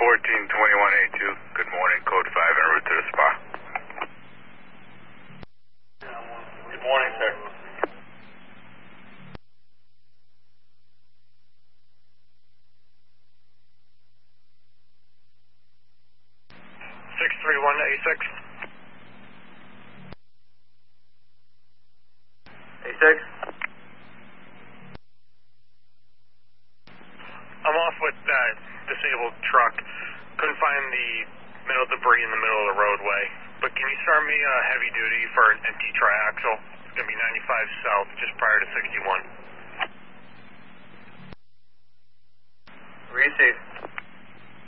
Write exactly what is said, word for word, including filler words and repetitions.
fourteen twenty-one A two. Good morning, code five en route to the spa. Good morning, sir. six three one A six. A six? I'm off with that disabled truck. Couldn't find the metal debris in the middle of the roadway. But can you start me uh, heavy duty for an empty triaxle? It's going to be ninety-five south, just prior to sixty-one. Receive.